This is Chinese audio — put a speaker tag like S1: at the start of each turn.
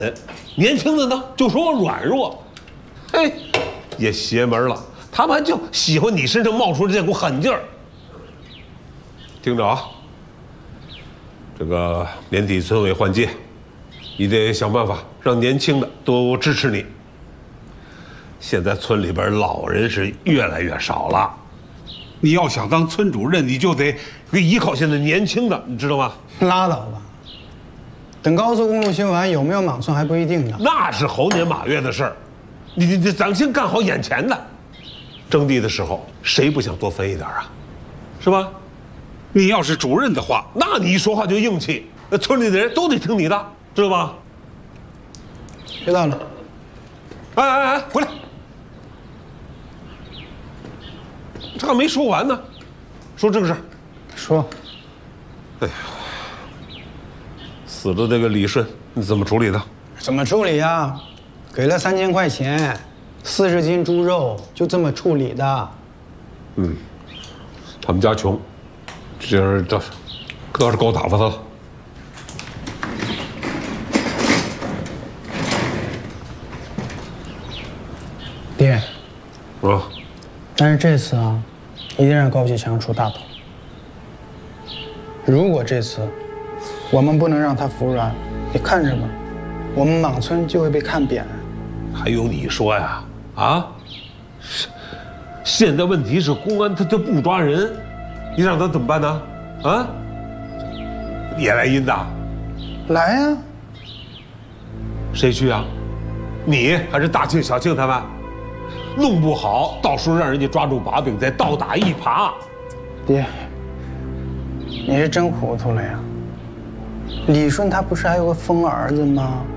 S1: 年轻的呢就说我软弱，嘿，也邪门了。他们就喜欢你身上冒出这股狠劲儿。听着啊，这个年底村委换届，你得想办法让年轻的都支持你。现在村里边老人是越来越少了，你要想当村主任，你就得依靠现在年轻的，你知道吗？
S2: 拉倒吧，等高速公路修完，有没有莽村还不一定呢。
S1: 那是猴年马月的事儿，咱们先干好眼前的。征地的时候，谁不想多分一点啊？是吧？你要是主任的话，那你一说话就硬气，那村里的人都得听你的，知道吧？
S2: 知道了。
S1: 哎，回来！这还没说完呢，说正事。
S2: 说。
S1: 哎呀，死了这个李顺，你怎么处理的？
S2: 怎么处理呀？给了3000块钱，40斤猪肉，就这么处理的。
S1: 他们家穷，这倒是够打发他了。
S2: 爹。
S1: 啊。
S2: 但是这次啊，一定让高启强出大头。如果这次我们不能让他服软，你看着吧，我们莽村就会被看扁。
S1: 还用你说呀？啊！现在问题是公安他不抓人，你让他怎么办呢？啊！也来阴的？
S2: 来呀！
S1: 谁去啊？你还是大庆、小庆他们？弄不好，到时候让人家抓住把柄，再倒打一耙。
S2: 爹，你是真糊涂了呀！李顺他不是还有个疯儿子吗？